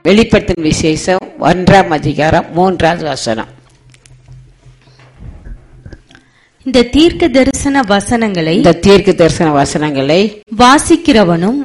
வெளிப்படுத்தின விசேஷம் 1ஆம் அதிகாரம் 3வது வசனம். இந்த தீர்க்க தரிசன வசனங்களை வாசிக்கிறவனும்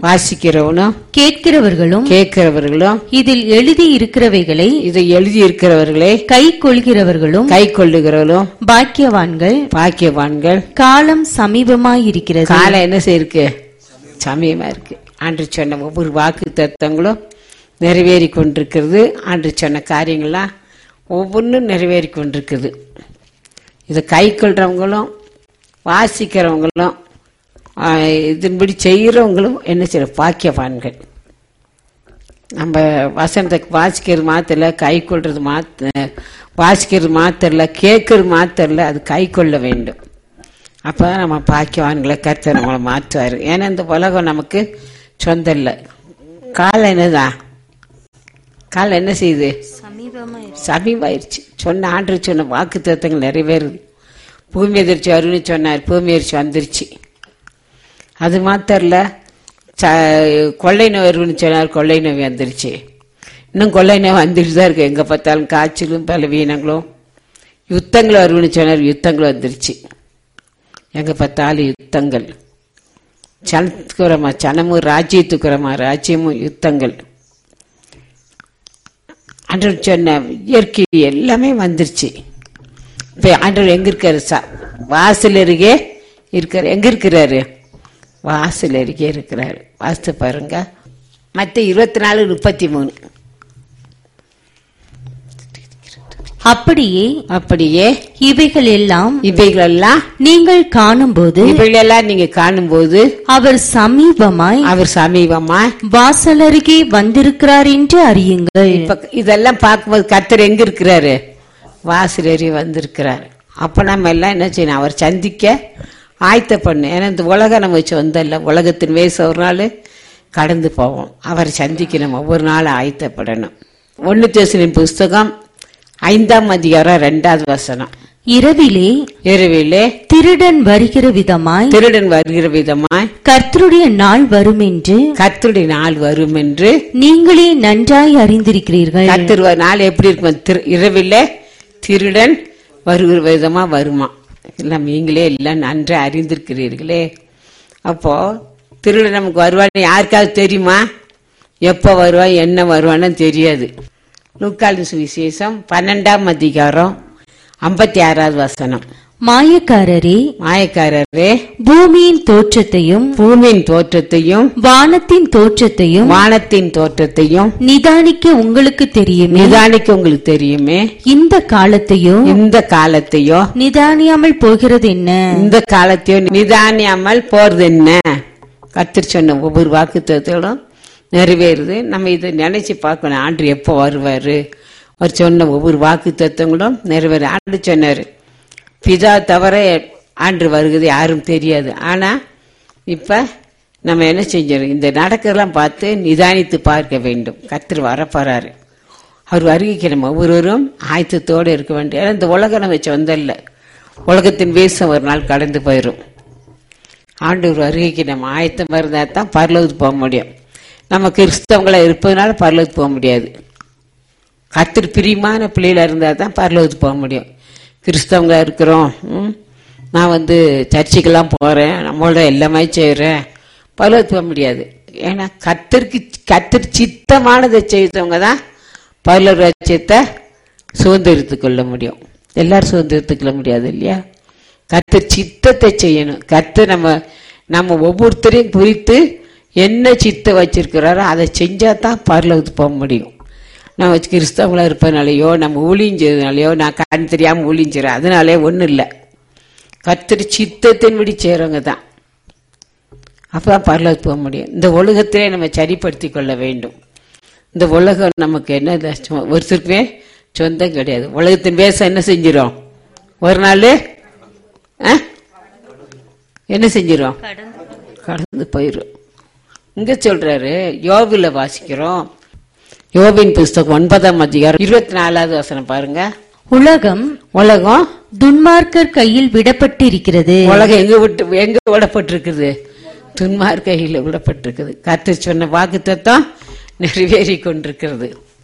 கேட்கிறவர்களும் இதில் எழுதி இருக்கிறவைகளை கை கொள்ளுகிறவர்களும் பாக்கியவான்கள். காலம் சமீபமாயிருக்கிறது. காலம் என்ன செய்யிருக்கு? சமீபமா இருக்கு. ஆண்டு சொன்ன ஒவ்வொரு வாக்கு தத்தங்களும் நிறைவேறி கொண்டிருக்கிறது. ஆண்டு சொன்ன காரியங்கள்லாம் ஒவ்வொன்றும் நிறைவேறி கொண்டிருக்குது. இதை கை கொள்றவங்களும் வாசிக்கிறவங்களும் இதன்படி செய்யறவங்களும் என்ன செய்யற பாக்கியவான்கள். நம்ம வசனத்தை வாசிக்கிறது மாத்திரல, கை கொள்றது வாசிக்கிறது மாத்திரல, கேட்கறது மாத்திரல, அது கை கொள்ள வேண்டும். அப்பதான் நம்ம பாக்கியவான்களை கர்த்தர் நம்மளை மாற்றுவாரு. ஏன்னா இந்த உலகம் நமக்கு சொந்தம் இல்லை. காலம் என்னதான்? காலம் என்ன செய்யுது? சமீபமாயிருச்சு. சொன்ன ஆண்டு சொன்ன வாக்கு தத்தங்கள் நிறைவேறுது. பூமி எதிர்ச்சி வரும்னு சொன்னார், பூமி எதிர்ச்சி வந்துருச்சு. அது மாத்திரல, கொள்ளை நோய் வரும்னு சொன்னார், கொள்ளை நோய் வந்துருச்சு. இன்னும் கொள்ளை நோய் வந்துட்டு தான் இருக்கு. எங்க பார்த்தாலும் காய்ச்சலும் பலவீனங்களும். யுத்தங்கள் வரும்னு சொன்னார், யுத்தங்கள் வந்துருச்சு. எங்க பார்த்தாலும் யுத்தங்கள். சனத்துக்குறமா சனமும் ராஜ்யத்துக்குறமா ராஜ்யமும் யுத்தங்கள். ஆண்டவர் சொன்ன இயற்கை எல்லாமே வந்துருச்சு. இப்ப ஆண்டவர் எங்க இருக்காரு? வாசல் அருகே இருக்காரு. எங்க இருக்கிறாரு? வாசல் அருகே இருக்கிறாரு. வாசித்து பாருங்க. மத்த 24:33. அப்படியே இவைகள் எல்லாம் நீங்கள் காணும்போது அவர் சமீபமாய் வாசல் அருகே வந்திருக்கிறார் என்று அறியுங்கள். இதெல்லாம் பார்க்கும்போது கர்த்தர் எங்க இருக்கிறாரு? வாசல் அருகே வந்திருக்கிறார். அப்ப நம்ம எல்லாம் என்ன செய்யணும்? அவர் சந்திக்க ஆயத்த பண்ணு. ஏன்னா இந்த உலகம் நம்ம சொந்தம் இல்லை. உலகத்தின் வயசு ஒரு நாள் கடந்து போவோம். அவர் சந்திக்க நம்ம ஒவ்வொரு நாளும் ஆயத்தப்படணும். 1 தெசலோனிக்கேயர் புஸ்தகம் 5ஆம் அதிகாரம் 2வது வசனம். இரவிலே திருடன் வருகிற விதமாய் கர்த்தருடைய நாள் வரும் என்று நீங்களே நன்றாய் அறிந்திருக்கிறீர்கள். கர்த்தருடைய நாள் எப்படி இருக்கும்? இரவிலே திருடன் வருகிற விதமா வருமா? எல்லாம் நீங்களே எல்லாம் நன்றாய் அறிந்திருக்கிறீர்களே. அப்போ திருடன் நமக்கு வருவான்னு யாருக்காவது தெரியுமா? எப்ப வருவான், என்ன வருவான்னு தெரியாது. லூக்காவின் சுவிசேஷம் 12ஆம் அதிகாரம் 56வது வசனம். மாயக்காரரே பூமியின் தோற்றத்தையும் வானத்தின் தோற்றத்தையும் நிதானிக்க உங்களுக்கு தெரியுமே. இந்த காலத்தையோ நிதானியாமல் போகிறது என்ன? இந்த காலத்தையோ நிதானியாமல் போறது என்ன? கர்த்தர் சொன்ன ஒவ்வொரு வாக்குத்தத்தோடும் நிறைவேறுது. நம்ம இதை நினைச்சு பார்க்கணும். ஆண்டு எப்போ வருவாரு? அவர் சொன்ன ஒவ்வொரு வாக்கு தத்துவங்களும் நிறைவேறு. ஆண்டு சொன்னாரு, பிதா தவிர ஆண்டு வருகிறது யாரும் தெரியாது. ஆனா இப்ப நம்ம என்ன செஞ்சோம்? இந்த நடக்கிறதெல்லாம் பார்த்து நிதானித்து பார்க்க வேண்டும். கர்த்தர் வரப்போறாரு. அவர் வருகைக்கு நம்ம ஒவ்வொருவரும் ஆயத்தத்தோடு இருக்க வேண்டும். ஏன்னா இந்த உலகம் நம்ம சொந்தம் இல்லை. உலகத்தின் வேஷம் ஒரு நாள் கடந்து போயிடும். ஆண்டவர் வருகைக்கு நம்ம ஆயத்தம் இருந்தா தான் பரலோகத்துக்கு போக முடியும். நம்ம கிறிஸ்தவங்களா இருப்பதனால பரலோகத்துக்கு போக முடியாது. கர்த்தர் பிரியமான பிள்ளைகளா இருந்தா தான் பரலோகத்துக்கு போக முடியும். கிறிஸ்தவங்களா இருக்கிறோம், நான் சர்ச்சுக்கெல்லாம் போறேன், நம்மளோட எல்லாமே செய்யறேன், பரலோகத்துக்கு போக முடியாது. ஏன்னா கர்த்தர் சித்தமானதை செய்தவங்க தான் பரலோக ராஜ்யத்தை சுதந்திரத்துக் கொள்ள முடியும். எல்லாரும் சுதந்திரத்துக் கொள்ள முடியாது இல்லையா? கர்த்தர் சித்தத்தை செய்யணும். கர்த்தர் நம்ம ஒவ்வொருத்தரையும் குறித்து என்ன சித்தம் வச்சிருக்கிறாரோ அதை செஞ்சா தான் பரலோகத்துக்கு போக முடியும். நம்ம கிறிஸ்தவங்களா இருப்பதுனாலையோ, நம்ம ஊழியம் செய்யறதுனாலையோ, நான் கண் தெரியாம ஊழியம் செய்யறேன் அதனாலே ஒன்றும் இல்லை. கர்த்தர் சித்தத்தின்படி செய்யறவங்க தான் அப்பதான் பரலோகத்துக்கு போக முடியும். இந்த உலகத்திலே நம்ம சரிப்படுத்தி கொள்ள வேண்டும். இந்த உலகம் நமக்கு என்ன ஒருத்தருக்குமே சொந்தம் கிடையாது. உலகத்தின் பேச என்ன செஞ்சிடும்? ஒரு நாள் என்ன செஞ்சிடும்? கடந்து போயிடும். இங்க சொல்றாரு, யோபுல வாசிக்கிறோம். யோபின் புஸ்தகம் 9ஆம் அதிகாரம் 24வது வசனம் பாருங்க. உலகம் துன்மார்க்கர் கையில் விடப்பட்டிருக்கிறது. உலகம் எங்க விடப்பட்டிருக்குது? துன்மார்க்கர் கையில் விடப்பட்டிருக்குது. கர்த்தர் சொன்ன வாக்குத்தத்தம் நிறைவேறி கொண்டிருக்கிறது.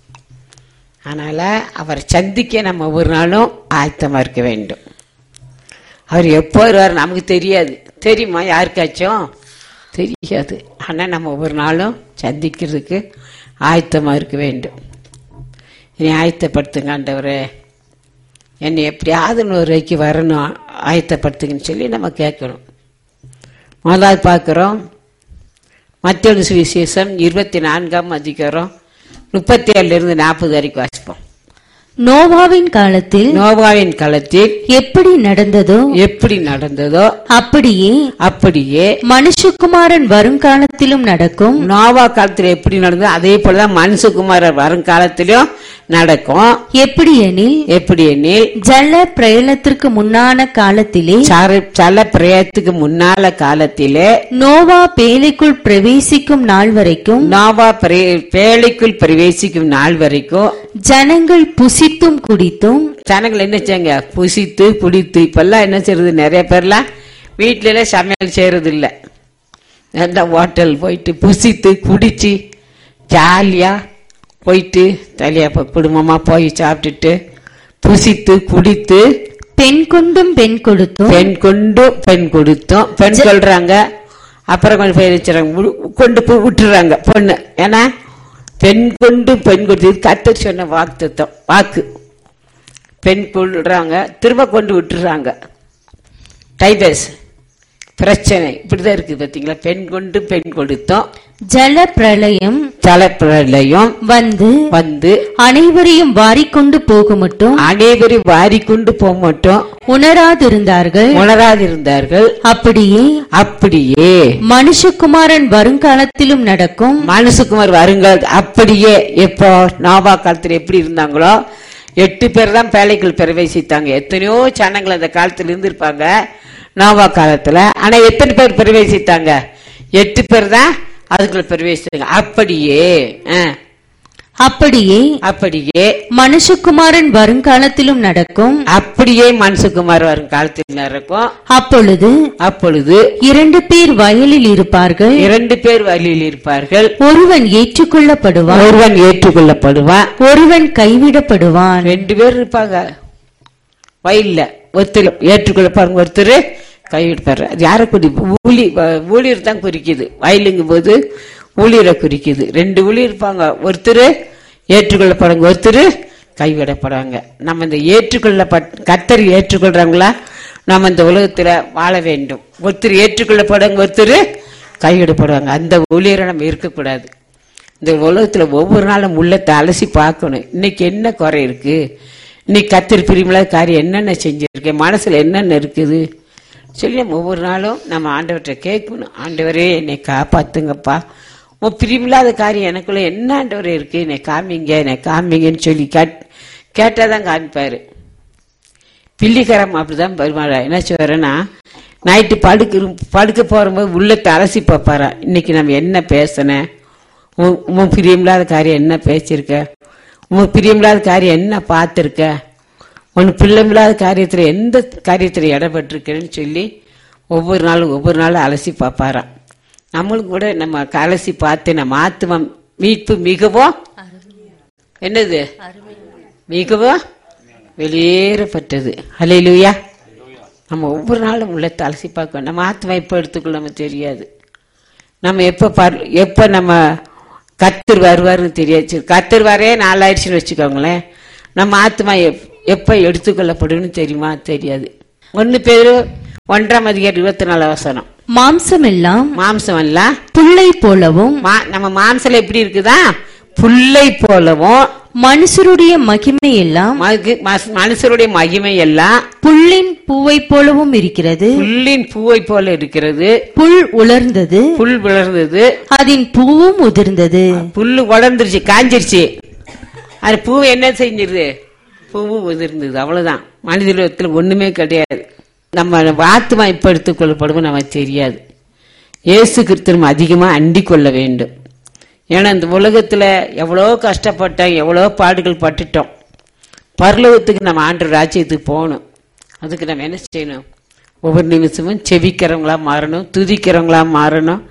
அதனால அவரை சந்திக்க நம்ம ஒவ்வொரு நாளும் ஆயத்தமா இருக்க வேண்டும். அவர் எப்போ வருவார் நமக்கு தெரியாது. தெரியுமா யாருக்காச்சும்? தெரியாது. ஆனால் நம்ம ஒவ்வொரு நாளும் சந்திக்கிறதுக்கு ஆயத்தமாக இருக்க வேண்டும். என்னை ஆயத்தப்படுத்துங்க ஆண்டவரே, என்னை எப்படியாவது ஒரு வரைக்கு வரணும், ஆயத்தப்படுத்துங்கன்னு சொல்லி நம்ம கேட்கணும். முதலாவது பார்க்குறோம் மத்தேயு சுவிசேஷம் 24ஆம் அதிகாரம் 37-40 வரைக்கும் வாசிப்போம். நோவாவின் காலத்தில் எப்படி நடந்ததோ அப்படியே மனுஷகுமாரன் வருங்காலத்திலும் நடக்கும். நோவா காலத்தில் எப்படி நடந்ததோ அதே போலதான் மனுஷகுமாரன் வருங்காலத்திலும் நடக்கும். எப்படி எனில் ஜல பிரளயத்திற்கு முன்னான காலத்திலே நோவா பேழைக்குள் பிரவேசிக்கும் நாள் வரைக்கும் ஜனங்கள் புசித்தும் குடித்தும். ஜனங்கள் என்ன செய்யுங்க? புசித்து குடித்து. இப்பெல்லாம் என்ன செய்யறது? நிறைய பேர்லாம் வீட்டுல சமையல் செய்யறது இல்ல, ஹோட்டல் போயிட்டு புசித்து குடிச்சு ஜாலியா போயிட்டு தலையா குடும்பமா போய் சாப்பிட்டுட்டு புசித்து குடித்து பெண் கொண்டும் பெண் கொடுத்தும் பெண் சொல்றாங்க. அப்புறம் கொஞ்சம் பேர் வச்சுறாங்க, கொண்டு போய் விட்டுறாங்க பொண்ணு. ஏன்னா பெண் கொண்டு பெண் கொடுத்து கர்த்தர் சொன்ன வாக்கு. பெண் கொள்றாங்க, திரும்ப கொண்டு விட்டுறாங்க. டைவர்ஸ் பிரச்சனை இப்படிதான் இருக்கு பாத்தீங்களா? பெண் கொண்டு பெண் கொடுத்தோம். ஜல பிரளயம் வந்து அனைவரையும் வாரிக்கொண்டு போக மட்டும் உணராதிருந்தார்கள். அப்படியே மனுஷகுமாரன் வருங்காலத்திலும் நடக்கும். மனுஷகுமார் வருங்கால அப்படியே எப்போ நோவா காலத்துல எப்படி இருந்தாங்களோ 8 பேர் தான் பேழைக்குள் பிரவேசித்தாங்க. எத்தனையோ ஜனங்கள் அந்த காலத்துல இருந்திருப்பாங்க நோவா காலத்துல. ஆனா எத்தனை பேர் பிரவேசித்தாங்க? 8 பேர் தான் அதுக்குள்ள பிரவேசித்தாங்க. அப்படியே மனுஷகுமாரன் வருங்காலத்திலும் நடக்கும். அப்படியே மனுஷகுமார் வருங்காலத்தில் நடக்கும். அப்பொழுது 2 பேர் வயலில் இருப்பார்கள். ஒருவன் ஏற்றுக்கொள்ளப்படுவான், ஒருவன் கைவிடப்படுவான். 2 பேர் இருப்பாங்க வயல்ல. ஒருத்தர் ஏற்றுக்கொள்ளப்பாருங்க, ஒருத்தர் கைவிடுப்பாரு. அது யாரை ஊழியர் தான் குறிக்குது. வயலுங்கும் போது ஊழியரை குறிக்குது. 2 ஊழியர் இருப்பாங்க, ஒருத்தர் ஏற்றுக்கொள்ளப்படுங்க, ஒருத்தர் கைவிடப்படுவாங்க. நம்ம இந்த கர்த்தர் ஏற்றுக்கொள்றாங்களா நம்ம இந்த உலகத்துல வாழ வேண்டும். ஒருத்தர் ஏற்றுக்கொள்ளப்படுவாங்க, ஒருத்தர் கைவிடப்படுவாங்க. அந்த ஊழியரை நம்ம இருக்கக்கூடாது. இந்த உலகத்துல ஒவ்வொரு நாளும் உள்ளத்தை அலசி பார்க்கணும். இன்னைக்கு என்ன குறை இருக்கு, இன்னைக்கு கர்த்தர் பிரியமில்லாத காரியம் என்னென்ன செஞ்சிருக்கேன், மனசுல என்னென்ன இருக்குது சொல்லி ஒவ்வொரு நாளும் நம்ம ஆண்டவர்கிட்ட கேட்கணும். ஆண்டவரே என்னை காப்பாத்துங்கப்பா, உன் பிரியமில்லாத காரியம் எனக்குள்ள என்ன ஆண்டவரே இருக்கு, என்னை காமிங்கன்னு சொல்லி கேட்டாதான் காமிப்பாரு. பில்லிகரம் அப்படிதான் வருவாரா. என்ன சொல்றேன்னா, நைட்டு படுக்க போகும்போது உள்ளத்தை அலசி பார்ப்பாரா, இன்னைக்கு நம்ம என்ன பேசினேன், உன் பிரியமில்லாத காரியம் என்ன பேசியிருக்க, உன் பிரியமில்லாத காரியம் என்ன பார்த்திருக்க, உன் பிள்ளைமில்லாத காரியத்துல எந்த காரியத்துல இடப்பட்டிருக்கேன்னு சொல்லி ஒவ்வொரு நாளும் அலசி பார்ப்பாராம். நம்மளும் கூட நம்ம அலசி பார்த்து நம்ம ஆத்தும மீட்பு மிகவும் என்னது மிகவும் வெளியேறப்பட்டது. ஹல்லேலூயா. நம்ம ஒவ்வொரு நாளும் உள்ளத்தை அலசி பார்க்கணும். நம்ம ஆத்மா எப்ப எடுத்துக்கொள்ள நம்ம தெரியாது. நம்ம எப்ப நம்ம கர்த்தர் வருவாருன்னு தெரியாது. கர்த்தர் வரே 4 ஆயிடுச்சுன்னு வச்சுக்கோங்களேன். நம்ம ஆத்மா எப்ப எடுத்துக்கொள்ளப்படுன்னு தெரியுமா? தெரியாது. 1 பேரு 1ஆம் அதிகாரம் 24 மாம்சம் எல்லாம் புல்லை போலவும், நம்ம மாம்சல எப்படி இருக்குதா? புல்லை போலவும், மனுஷருடைய மகிமை எல்லாம் புல்லின் பூவை போலவும் இருக்கிறது. புல் உலர்ந்தது, அதன் பூவும் உதிர்ந்தது. புல்லு உலர்ந்துருச்சு, காஞ்சிருச்சு. அது பூவை என்ன செஞ்சிருது? பூவு உதிர்ந்தது. அவ்வளவுதான். மனிதத்தில் ஒண்ணுமே கிடையாது. நம்ம ஆத்துமா இப்ப எடுத்துக் கொள்ளப்படுவோம் நமக்கு தெரியாது. இயேசு கிறிஸ்து அதிகமா அண்டிக் கொள்ள வேண்டும். ஏன்னா இந்த உலகத்துல எவ்வளோ கஷ்டப்பட்டோம், எவ்வளோ பாடுகள் பட்டுட்டோம். பரலோகத்துக்கு நம்ம ஆண்டவர் ராஜ்யத்துக்கு போகணும். அதுக்கு நம்ம என்ன செய்யணும்? ஒவ்வொரு நிமிஷமும் செபிக்கிறவங்களா மாறணும், துதிக்கிறவங்களா மாறணும்.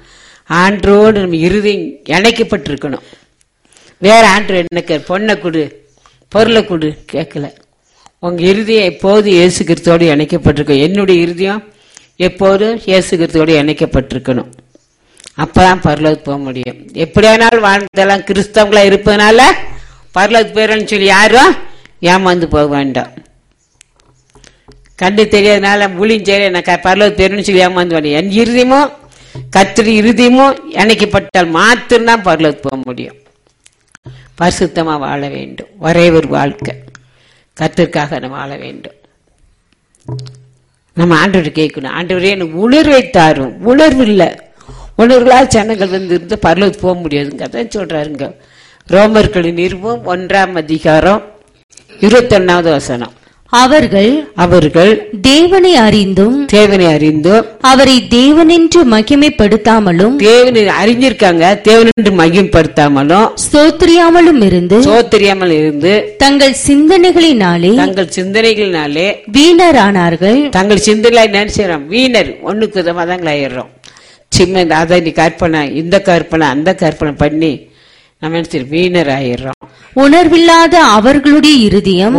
ஆண்டரோடு நம்ம இறுதி இணைக்கப்பட்டிருக்கணும். வேற ஆண்டவர் என்ன பொண்ணை கொடு, பொருளை கொடு கேட்கல. உங்க இருதயம் எப்போதும் இயேசு கிறிஸ்துவோடு இணைக்கப்பட்டிருக்கும். என்னுடைய இருதயம் எப்போதும் இயேசு கிறிஸ்துவோடு இணைக்கப்பட்டிருக்கணும். அப்பதான் பரலோகத்துக்கு போக முடியும். எப்படியானாலும் வாழ்ந்தெல்லாம் கிறிஸ்தவங்களா இருப்பதனால பரலோகத்துக்கு போயிடணும்னு சொல்லி யாரும் ஏமாந்து போக வேண்டாம். கண்டு தெரியாதனால மூலியும் செய்ய நான் பரலோகத்துக்கு போயிடணும்னு சொல்லி ஏமாந்து வேண்டாம். என் இருதயமும் கர்த்தருடைய இருதயமும் இணைக்கப்பட்டால் மாத்திரம்தான் பரலோகத்துக்கு போக முடியும். பரிசுத்தமா வாழ வேண்டும். ஒரே ஒரு வாழ்க்கை கர்த்தருக்காக நம்ம வாழ வேண்டும். நம்ம ஆண்டவரை கேட்கணும், ஆண்டவரே எனக்கு உணர்வை தாரும். உணர்வு இல்லை, உணர்வுகளால் ஜனங்கள் இருந்து பரலோகத்துக்கு போக முடியாதுங்க. அதான் சொல்றாருங்க ரோமர்களின் நிருபம் 1:21 அவர்கள் தேவனை அறிந்தும் அவரை தேவனென்று மகிமைப்படுத்தாமலும் தேவனை அறிஞ்சிருக்காங்க, தேவனென்று மகிமைப்படுத்தாமலும் ஸ்தோத்திரியாமலும் இருந்து தங்கள் சிந்தனைகளினாலே வீணரானார்கள். தங்கள் சிந்தனை நினைச்சிடறோம், வீணர் ஒண்ணுக்கு விதமாதாங்களா ஆயிடுறோம். சின்ன அதை நீ கற்பனை, இந்த கற்பனை, அந்த கற்பனை பண்ணி நம்ம நினைச்சு வீணர் ஆயிடுறோம். உணர்வில்லாத அவர்களுடைய இருதயம்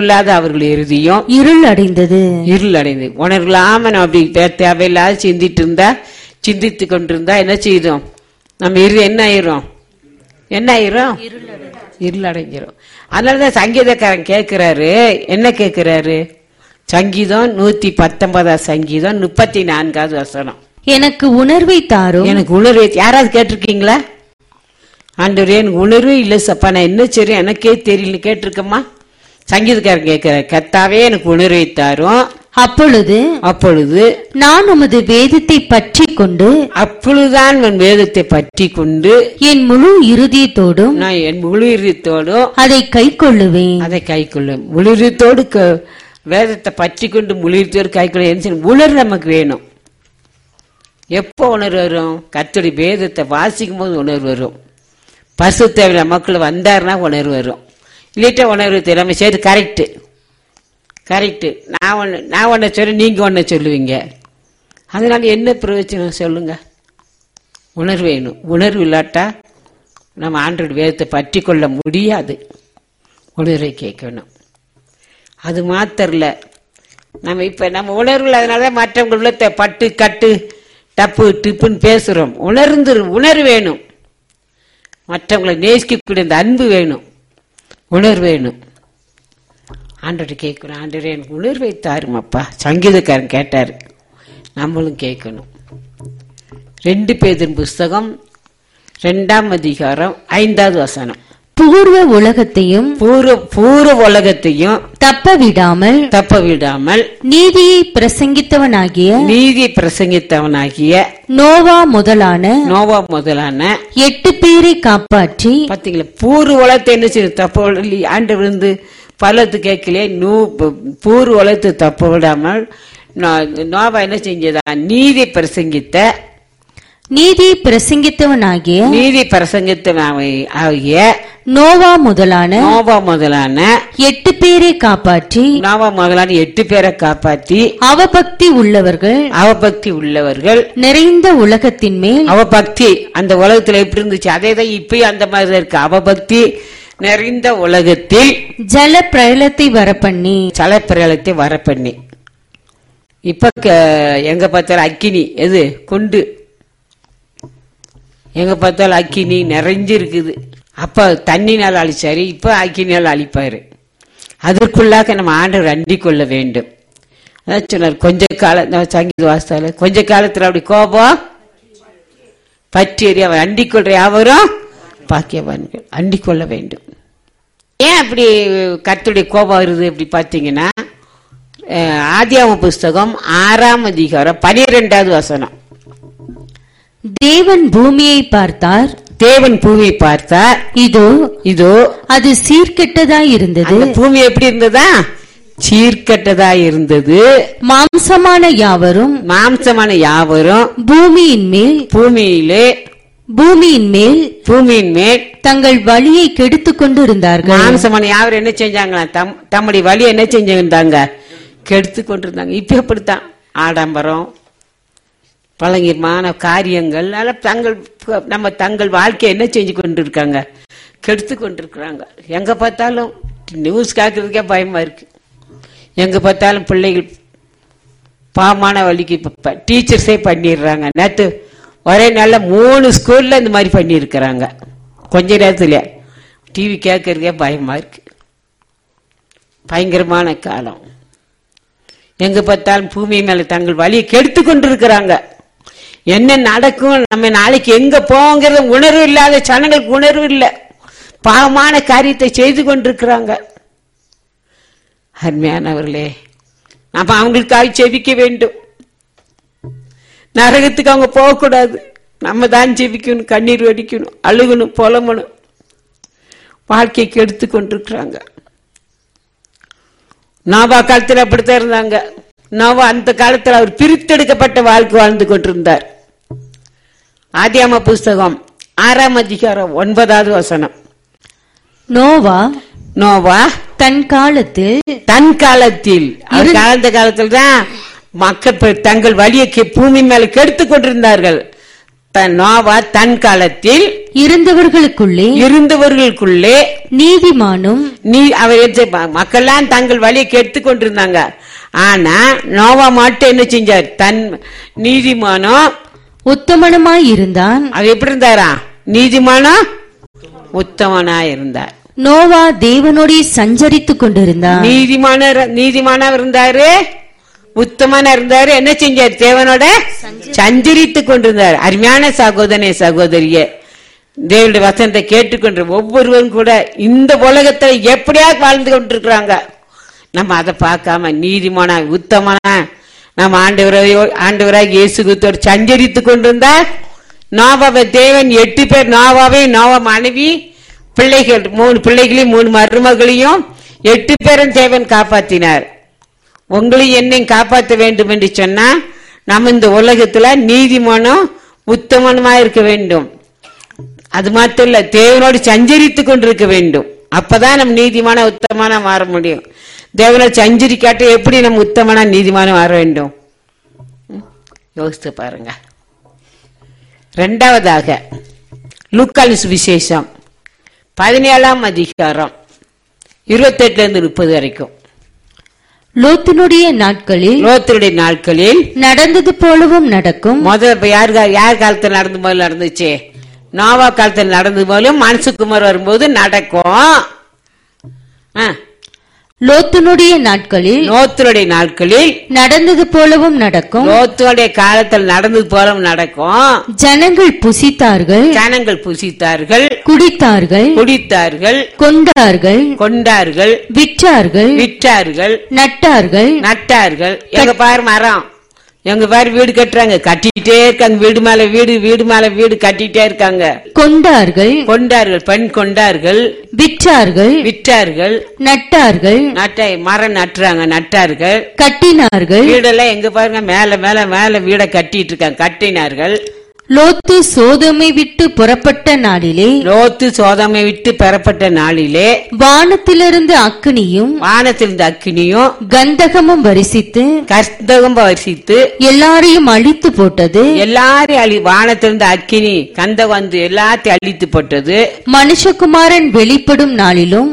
இருள் அடைந்தது. உணர்வில்லாம நம்ம அப்படி தேவையில்லாத சிந்தித்து கொண்டிருந்தா என்ன செய்யும்? நம்ம இருதயம் என்ன ஆயிரும்? இருள் அடைஞ்சிரும். அதனாலதான் சங்கீதக்காரன் கேட்கிறாரு, என்ன கேட்கிறாரு? சங்கீதம் 119 சங்கீதம் 34 எனக்கு உணர்வை தாரும். எனக்கு உணர்வை யாராவது கேட்டிருக்கீங்களா? ஆண்டவரே எனக்கு உணர்வே இல்லை சப்பா, நான் என்ன சரி எனக்கே தெரியல கேட்டிருக்கம்மா? சங்கீதக்காரன் கேட்கிறார், கர்த்தாவே எனக்கு உணர்வை தாரும். அப்பொழுது நான் உமது வேதத்தை பற்றி கொண்டு, அப்பொழுதுதான் என் வேதத்தை பற்றி கொண்டு என் முழு இருதயத்தோடும் அதை கை கொள்ளுவேன். முழு இருதயத்தோடு வேதத்தை பற்றி கொண்டு முழு இருதயத்தோடு கை கொள்ள உணர்வு நமக்கு வேணும். எப்போ உணர்வு வரும்? கர்த்தருடைய வேதத்தை வாசிக்கும் போது உணர்வு வரும். பரிசுத்த மக்கள் வந்தாருன்னா உணர்வு வரும். இல்லைட்டா உணர்வு தெரியாம சரி கரெக்டு நான் ஒன்ன சொல்ல நீங்க ஒன்ன சொல்லுவீங்க. அதனால என்ன பிரயோஜனம் சொல்லுங்க? உணர்வு வேணும். உணர்வு இல்லாட்டா நம்ம ஆண்டவருடைய வேதத்தை பற்றி கொள்ள முடியாது. உணர்வை கேட்கணும். அது மாத்திரல, நம்ம உணர்வுல அதனாலதான் மற்றவங்க உள்ளத்தை பட்டு கட்டு டப்பு டிப்புன்னு பேசுறோம். உணர்வு வேணும். மற்றவங்களை நேசிக்கக்கூடிய அந்த அன்பு வேணும், உணர்வு வேணும். ஆண்டவரை கேட்கணும், ஆண்டவரே எனக்கு உணர்வை தாருமப்பா. சங்கீதக்காரன் கேட்டாரு, நம்மளும் கேட்கணும். 2 பேதுரு புஸ்தகம் 2:5 பூர்வ உலகத்தையும் தப்ப விடாமல் நீதியை பிரசங்கித்தவனாகிய நோவா முதலான 8 பேரை காப்பாற்றி. பாத்தீங்களா, பூர்வ உலகத்தை என்ன செய்யும்? தப்ப ஆண்டவர் வந்து பலத்து கேட்கலையே. பூர்வ உலகத்தை தப்ப விடாமல் நோவா என்ன செஞ்சதா? நீதி பிரசங்கித்தவனாகிய நோவா முதலான 8 பேரை காப்பாற்றி. அவபக்தி உள்ளவர்கள் நிறைந்த உலகத்தின் மேல். அவபக்தி அந்த உலகத்துல எப்படி இருந்துச்சு? அதேதான் இப்பயும் அந்த மாதிரி இருக்கு. அவபக்தி நிறைந்த உலகத்தில் ஜல பிரளயத்தை வரப்பண்ணி இப்ப எங்க பார்த்தாலும் அக்கினி எது கொண்டு எங்க பார்த்தாலும் அக்கினி நிறைஞ்சிருக்குது. அப்ப தண்ணினால் அழிச்சாரு, இப்ப அக்கினியால் அழிப்பாரு. அதற்குள்ளாக நம்ம ஆண்டவர் அண்டிக் கொள்ள வேண்டும். அதான் சொன்னார், கொஞ்ச காலம் சங்கீத வாசத்தால கொஞ்ச காலத்துல அப்படி கோபம் பற்றி எறிய அவர் அண்டிக் கொள்ற யாவரும் பாக்கியவான்கள். அண்டிக் கொள்ள வேண்டும். ஏன் அப்படி கர்த்தருடைய கோபம் வருது? அப்படி பாத்தீங்கன்னா ஆதியாகம புஸ்தகம் 6:12 தேவன் பூமியை பார்த்தார். இதோ அது சீர்கெட்டதாய் இருந்தது. பூமி எப்படி இருந்ததா? சீர்கெட்டதாய் இருந்தது. மாம்சமான யாவரும் பூமியின் மேல் தங்கள் வழியை கெடுத்துக் கொண்டு இருந்தார்கள். மாம்சமான யாவரும் என்ன செஞ்சாங்களா? தம்முடைய வழியை என்ன செஞ்சிருந்தாங்க? கெடுத்து கொண்டிருந்தாங்க. இப்ப எப்படித்தான் ஆடம்பரம் பழங்கிரமான காரியங்கள் தங்கள் வாழ்க்கையை என்ன செஞ்சு கொண்டிருக்காங்க? கெடுத்து கொண்டிருக்கிறாங்க. எங்க பார்த்தாலும் நியூஸ் கேட்கறதுக்கே பயமா இருக்கு. எங்க பார்த்தாலும் பிள்ளைகள் பாவமான வழிக்கு டீச்சர்ஸே பண்ணிடுறாங்க. நேற்று ஒரே நாள்ல 3 ஸ்கூல்ல இந்த மாதிரி பண்ணியிருக்கிறாங்க. கொஞ்ச நேரத்துல டிவி கேட்கறதுக்கே பயமா இருக்கு. பயங்கரமான காலம். எங்க பார்த்தாலும் பூமி மேல தங்கள் வழியை கெடுத்து கொண்டிருக்கிறாங்க. என்ன நடக்கும், நம்ம நாளைக்கு எங்க போங்கிறத உணர்வு இல்லாத ஜனங்களுக்கு உணர்வு இல்லை. பாவமான காரியத்தை செய்து கொண்டிருக்கிறாங்க. அருமையானவர்களே, அப்ப அவங்களுக்காக செபிக்க வேண்டும். நரகத்துக்கு அவங்க போகக்கூடாது. நம்ம தான் ஜெபிக்கணும், கண்ணீர் வடிக்கணும், அழுகணும், புலம்பணும். வாழ்க்கைக்கு எடுத்து கொண்டிருக்கிறாங்க. நோவா காலத்தில் அப்படித்தான் இருந்தாங்க. நோவா அந்த காலத்தில் அவர் பிரித்தெடுக்கப்பட்ட வாழ்க்கை வாழ்ந்து கொண்டிருந்தார். ஆதியாகம புஸ்தகம் 6ஆம் அதிகாரம் 9வது வசனம். நோவா தன் காலத்தில் அந்த காலத்தில் தான் மக்கள் தங்கள் வழியை பூமி மேல கெடுத்து கொண்டிருந்தார்கள். நோவா தன் காலத்தில் இருந்தவர்களுக்குள்ளே நீதிமானும் மக்கள்லாம் தங்கள் வழியை கெடுத்து கொண்டிருந்தாங்க. ஆனா நோவா மட்டும் என்ன செஞ்சார்? தன் நீதிமானும் உத்தமனுமாய் இருந்தான். அது எப்படி இருந்தாரா? நீதிமானும் உத்தமனாய் இருந்தார். நோவா தேவனோடு சஞ்சரித்துக் கொண்டிருந்தார். நீதிமானா இருந்தாரு, உத்தமனா இருந்தாரு. என்ன செஞ்சார்? தேவனோட சஞ்சரித்துக் கொண்டிருந்தார். அருமையான சகோதரனே, சகோதரிய, தேவனுடைய வசனத்தை கேட்டுக்கொண்டு ஒவ்வொருவரும் கூட இந்த உலகத்துல எப்படியா வாழ்ந்து கொண்டிருக்கிறாங்க. நம்ம அதை பார்க்காம நீதிமானா உத்தமனா நம்ம ஆண்டவராக இயேசு கிறிஸ்துவோடு சஞ்சரித்துக் கொண்டிருந்தார். நோவாவை தேவன் 8 பேர், நோவா மனைவி, பிள்ளைகள் 3 பிள்ளைகளையும் 3 மருமகளையும் 8 பேரும் தேவன் காப்பாற்றினார். உங்களையும் என்னையும் காப்பாற்ற வேண்டும் என்று சொன்னா நம்ம இந்த உலகத்துல நீதிமானும் உத்தமனுமா இருக்க வேண்டும். அது மாத்திரம் இல்ல, தேவனோடு சஞ்சரித்துக் கொண்டிருக்க வேண்டும். அப்பதான் நம்ம நீதிமான உத்தமனா மாற முடியும். தேவனோடு சஞ்சரிக்காட்ட எப்படி நம்ம உத்தமனா நீதிமான மாற வேண்டும்? யோசித்து பாருங்க. 2வதாக லூக்காவின் சுவிசேஷம் 17ஆம் அதிகாரம் 28-30 வரைக்கும். லோத்தினுடைய நாட்களில் நடந்தது போலவும் நடக்கும். முதல்ல யார் காலத்தில் நடந்து போல நடந்துச்சு? நோவா காலத்தில் நடந்து போலும் மனுஷகுமார் வரும்போது நடக்கும். லோத்தினுடைய நாட்களில் நடந்தது போலவும் நடக்கும். லோத்துடைய காலத்தில் நடந்தது போலவும் நடக்கும். ஜனங்கள் புசித்தார்கள், குடித்தார்கள், கொண்டார்கள், விற்றார்கள், நட்டார்கள். எங்க பாரு மரம், எங்க பாரு வீடு கட்டுறாங்க, கட்டிட்டே இருக்காங்க. வீடு மேல வீடு கட்டிட்டே இருக்காங்க. கொண்டார்கள், பெண் கொண்டார்கள், விற்றார்கள், நட்டார்கள், மரம் நட்டார்கள், கட்டினார்கள். வீடெல்லாம் எங்க பாருங்க மேல வீடை கட்டிட்டு இருக்காங்க, கட்டினார்கள். லோத்து சோதோமை விட்டு புறப்பட்ட நாளிலே வானத்திலிருந்து அக்கினியும் கந்தகமும் வரிசித்து எல்லாரையும் அழித்து போட்டது. வானத்திலிருந்து அக்கினி கந்தகம் வந்து எல்லாத்தையும் அழித்து போட்டது. மனுஷகுமாரன் வெளிப்படும் நாளிலும்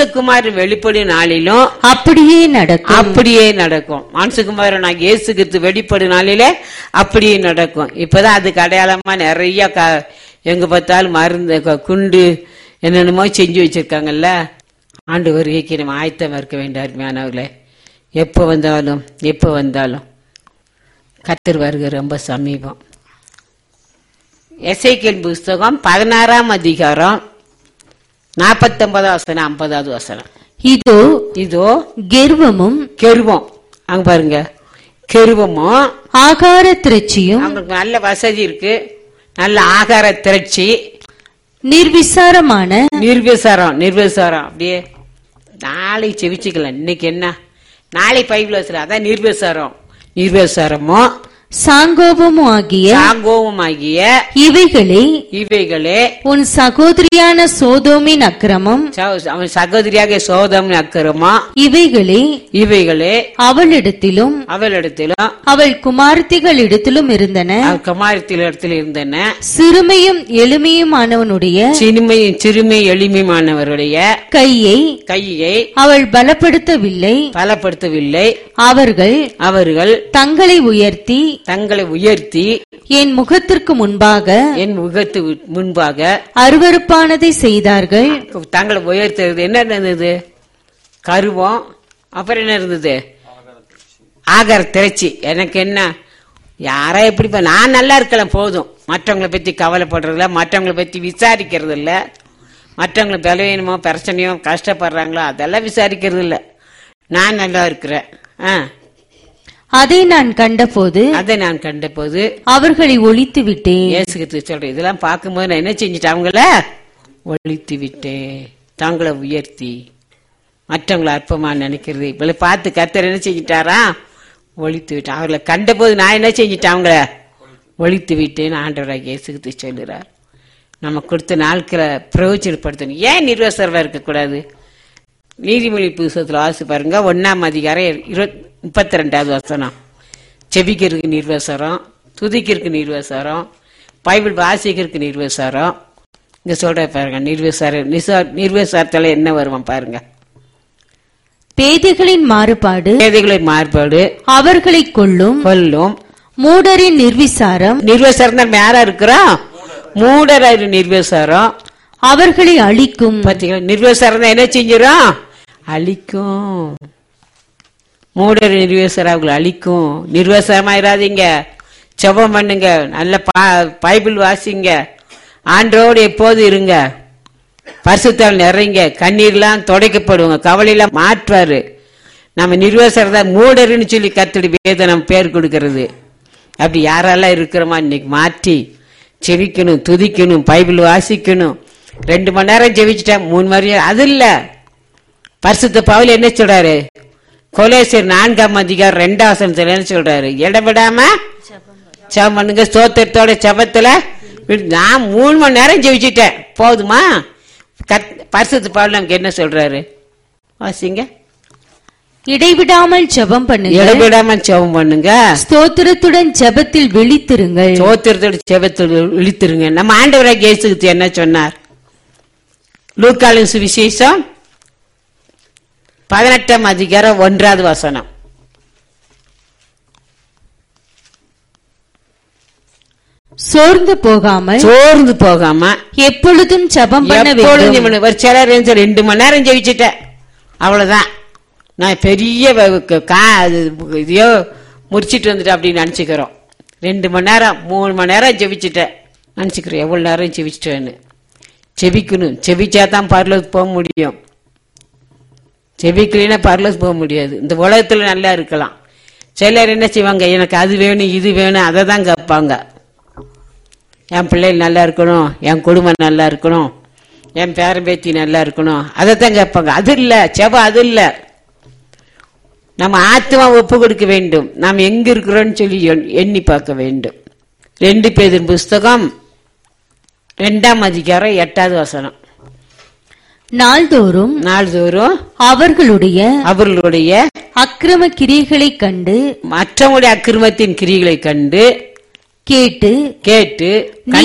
அப்படியே நடக்கும். மனுஷகுமாரன் இயேசு கிறிஸ்து வெளிப்படும் நாளிலே அப்படியே நடக்கும். இப்பதான் அது கடையாளமா நிறைய எங்க பார்த்தாலும் மருந்து குண்டு என்னென்னமோ செஞ்சு வச்சிருக்காங்கல்ல. ஆண்டு வருகைக்கு நம்ம ஆயத்தமா இருக்க வேண்டிய அருமையானவர்களே. எப்ப வந்தாலும் கர்த்தர் வருகை ரொம்ப சமீபம். எசேக்கியேல் புஸ்தகம் 16ஆம் அதிகாரம் 49 வசனம் 50வது வசனம். இதோ கெருவம் அங்க பாருங்க, கெருவமும் ஆகார திரட்சியும். அவங்களுக்கு நல்ல வசதி இருக்கு, நல்ல ஆகார திரட்சி. நிர்விசாரம் அப்படியே நாளை செவிச்சுக்கலாம். இன்னைக்கு என்ன, நாளை பைபிள் வசனம், அதான் நிர்விசாரமும் சாங்கோபமுமாகிய இவைகளே உன் சகோதரியான சோதோமின் அக்கிரமம், அவன் சகோதரியாக சோதோமின் அக்கிரமம், இவைகளே அவளிடத்திலும் அவள் குமாரத்திகளிடத்திலும் இருந்தன. சிறுமையும் எளிமையுமானவனுடைய கையை அவள் பலப்படுத்தவில்லை. அவர்கள் தங்களை உயர்த்தி என் முகத்திற்கு முன்பாக அருவருப்பானதை செய்தார்கள். தங்களை உயர்த்துறது என்ன இருந்தது? கருவம். அப்புறம் என்ன இருந்தது? ஆகார திரைச்சி. எனக்கு என்ன, யாரா எப்படி, நான் நல்லா இருக்கலாம் போதும். மற்றவங்களை பத்தி கவலைப்படுறதில்ல, மற்றவங்களை பத்தி விசாரிக்கிறது இல்ல, மற்றவங்களை பலவீனமோ பிரச்சனையோ கஷ்டப்படுறாங்களோ அதெல்லாம் விசாரிக்கிறது இல்ல. நான் நல்லா இருக்கிறேன். அதை நான் கண்டபோது அவர்களை ஒழித்து விட்டேன். இயேசு சொல்றேன். இதெல்லாம் பார்க்கும்போது நான் என்ன செஞ்சுட்டேன்? அவங்கள ஒழித்து விட்டேன். தங்களை உயர்த்தி மற்றவங்களை அற்பமா நினைக்கிறது இவளை பார்த்து கர்த்தர் என்ன செஞ்சிட்டாரா? ஒழித்து விட்டேன். அவர்களை கண்டபோது நான் என்ன செஞ்சிட்டேன்? அவங்கள ஒழித்து விட்டேன்னு ஆண்டவராக இயேசு சொல்லுறார். நம்ம கொடுத்த நாட்களை பிரயோஜனப்படுத்தணும். ஏன் நிர்வசரவா இருக்கக்கூடாது? நீதிமொழி புத்தகத்துல வாசி பாருங்க, 1ஆம் அதிகாரம் 32வது வசனம். செபிக்கிறதுக்கு நிர்வசரம், துதிக்கிறதுக்கு நிர்வசரம், பைபிள் வாசிக்கிறதுக்கு நிர்வசரம். இங்க சொல்ற பாருங்க, நிர்வசரத்துல என்ன வருவான் பாருங்க. பேதைகளின் மாறுபாடு அவர்களை கொல்லும். மூடரின் நிர்விசாரம் நம்ம யாரா இருக்கிறோம்? மூடராயிரு நிர்வசாரம் அவர்களை அழிக்கும். பாத்தீங்களா? நிர்வசாரம் என்ன செஞ்சிடும்? அழிக்கும். மூடர் நிர்வசாரம் அவங்களை அழிக்கும். நிர்வசாரமாயிராதீங்க. ஜெபம் பண்ணுங்க, நல்ல பைபிள் வாசிங்க, ஆண்டோடு எப்போது இருங்க, பரிசுத்தால் நிறைங்க, கண்ணீர்லாம் துடைக்கப்படுவாங்க, கவலையெல்லாம் மாற்றுவாரு. நம்ம நிர்வசாரம் மூடர்னு சொல்லி கர்த்தருடைய வேதம் நம்ம பேர் கொடுக்கறது. அப்படி யாரெல்லாம் இருக்கிறோமா இன்னைக்கு மாற்றி செவிக்கணும், துதிக்கணும், பைபிள் வாசிக்கணும். 2 மணி நேரம் ஜெபிச்சுட்டா 3 மணி நேரம் அது இல்ல. பரிசுத்த பவுல் என்ன சொல்றாரு? கொலோசியர் 4ஆம் அதிகாரம் 2ஆம் வசனத்துல என்ன சொல்றாரு? இடவிடாம ஜெபம் பண்ணுங்க, ஸ்தோத்திரத்தோட ஜெபத்துல. நான் 3 மணி நேரம் ஜெபிச்சுட்டேன் போதுமா? பரிசுத்த பவுல் நமக்கு என்ன சொல்றாரு? வாசிங்க. இடைவிடாமல் ஜெபம் பண்ணுங்க, ஸ்தோத்திரத்துடன் ஜெபத்தில் விழித்திருங்கள். நம்ம ஆண்டவராகிய இயேசு என்ன சொன்னார்? லூக்காவின் சுவிசேஷம் 18ஆம் அதிகாரம் 1வது வசனம். சோர்ந்து போகாம எப்பொழுதும் ஜெபம் பண்ண வேண்டும். ஒரு சிலர் 2 மணி நேரம் ஜெபிச்சுட்டேன், அவ்வளவுதான், நான் பெரிய இதையோ முடிச்சிட்டு வந்துட்டேன் அப்படின்னு நினைச்சுக்கிறோம். 2 மணி நேரம் 3 மணி நேரம் ஜெபிச்சுட்டேன் நினைச்சுக்கிறோம். எவ்வளவு நேரம் ஜெபிச்சுட்டேன்னு. செபிக்கணும், செபிச்சாதான் பரலோகத்துக்கு போக முடியும். செபிக்கலைன்னா பரலோகத்துக்கு போக முடியாது. இந்த உலகத்துல நல்லா இருக்கலாம். சிலர் என்ன செய்வாங்க? எனக்கு அது வேணும் இது வேணும் அதை தான் கேட்பாங்க. என் பிள்ளைகள் நல்லா இருக்கணும், என் குடும்பம் நல்லா இருக்கணும், என் பேரன் பேத்தி நல்லா இருக்கணும், அதைத்தான் கேட்பாங்க. அது இல்ல செபம், அது இல்ல. நம்ம ஆத்மா ஒப்பு கொடுக்க வேண்டும். நாம் எங்க இருக்கிறோம்னு சொல்லி எண்ணி பார்க்க வேண்டும். 2 பேதுரு புஸ்தகம் 2ஆம் அதிகாரம் 8வது வசனம். நாள்தோறும் அவர்களுடைய அக்கிரம கிரியைகளை கண்டு, மற்றவங்களுடைய அக்கிரமத்தின் கிரியைகளை கண்டு, கேட்டு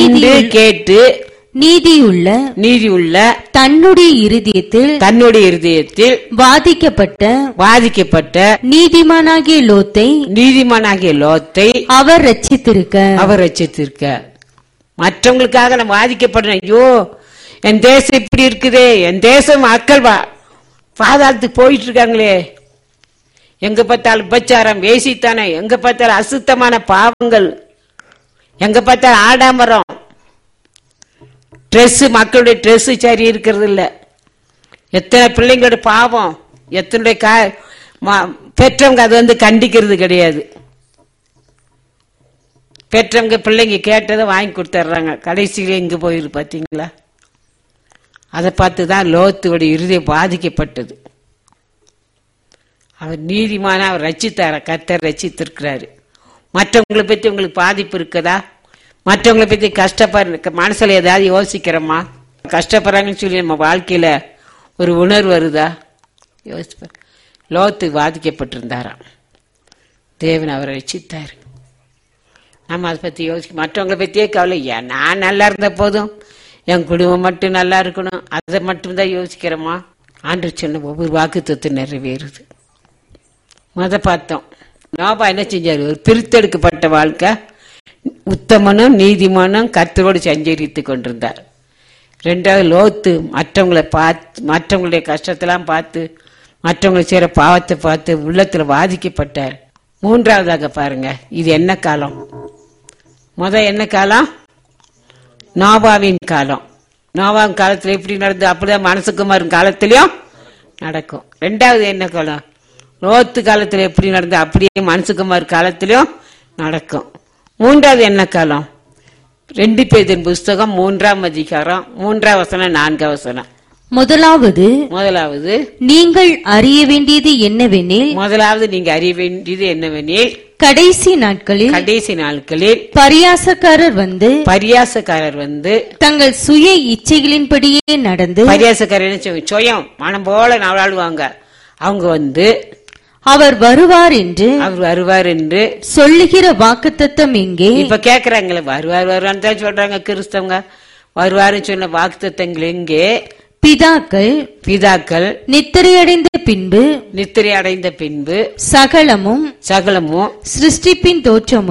நீதியுள்ள தன்னுடைய இருதயத்தில் வாதிக்கப்பட்ட நீதிமானாகிய லோத்தை அவர் ரட்சித்திருக்க. மற்றவங்களுக்காக நம்ம வாதிக்கப்படணும். ஐயோ என் தேசம் இப்படி இருக்குதே, என் தேசம் மக்கள் பாதாளத்துக்கு போயிட்டு இருக்காங்களே, எங்க பார்த்தாலும் உபச்சாரம், வேசித்தானே, எங்க பார்த்தாலும் அசுத்தமான பாவங்கள், எங்க பார்த்தாலும் ஆடாமரம், ட்ரெஸ், மக்களுடைய ட்ரெஸ் சரி இருக்கிறது இல்ல, எத்தனை பிள்ளைங்களோட பாவம், எத்தனை பெற்றவங்க அது கண்டிக்கிறது கிடையாது. பெற்றவங்க பிள்ளைங்க கேட்டதை வாங்கி கொடுத்துட்றாங்க. கடைசியில எங்க போயிரு பாத்தீங்களா? அதை பார்த்துதான் லோத்துடைய இருதயம் பாதிக்கப்பட்டது. அவர் நீதிமான அவர் ரட்சித்தார, கர்த்தர் ரட்சித்திருக்கிறாரு. மற்றவங்களை பத்தி உங்களுக்கு பாதிப்பு இருக்குதா? மற்றவங்களை பத்தி கஷ்டப்படுற மனசுல ஏதாவது யோசிக்கிறோமா? கஷ்டப்படுறாங்கன்னு சொல்லி நம்ம வாழ்க்கையில ஒரு உணர்வு வருதா? யோசிப்ப. லோத்து பாதிக்கப்பட்டிருந்தாராம். தேவன் அவரை ரட்சித்தார். நம்ம அதை பத்தி மற்றவங்களை பத்தியே கவலை. நான் நல்லா இருந்த போதும், என் குடும்பம் மட்டும் நல்லா இருக்கணும், அதை மட்டும்தான் யோசிக்கிறோமா? ஆண்டவர் சொன்ன ஒவ்வொரு வாக்குத்தத்தம் நிறைவேறுது. பார்த்தோம், நோபா என்ன செஞ்சாரு? ஒரு பிரித்தெடுக்கப்பட்ட வாழ்க்கை, உத்தமனும் நீதிமானும் கர்த்தரோடு சஞ்சரித்து கொண்டிருந்தார். ரெண்டாவது, லோத்து மற்றவங்களை பார்த்து, மற்றவங்களுடைய கஷ்டத்தெல்லாம் பார்த்து, மற்றவங்களை செய்யற பாவத்தை பார்த்து உள்ளத்துல பாதிக்கப்பட்டார். மூன்றாவதாக பாருங்க, இது என்ன காலம்? என்ன காலம்? நோவாவின் காலம். நோவாவின் காலத்துல எப்படி நடந்து அப்படிதான் மனசுக்குமாரும் காலத்திலயும் நடக்கும். ரெண்டாவது என்ன காலம்? லோத்து காலத்துல எப்படி நடந்து அப்படியே மனசுக்குமார் காலத்திலயும் நடக்கும். மூன்றாவது என்ன காலம்? 2 பேதின் புஸ்தகம் 3ஆம் அதிகாரம் 3ஆம் வசனம் 4ஆம் வசனம். முதலாவது நீங்கள் அறிய வேண்டியது என்னவெனில், கடைசி நாட்களில் பரியாசக்காரர் வந்து தங்கள் சுய இச்சைகளின்படியே நடந்து, பரியாசக்காரர் சுயம் மனம் போல வாழ்வாங்க. அவங்க வந்து அவர் வருவார் என்று சொல்லுகிற வாக்குத்தத்தம் எங்கே? இப்ப கேக்குறாங்களே, வருவான்னு தான் சொல்றாங்க கிறிஸ்தவங்க. வருவாருன்னு சொன்ன வாக்குத்தத்தங்கள் எங்கே? பிதாக்கள் நித்திரையடைந்த பின்பு சகலமும் சிருஷ்டிப்பின்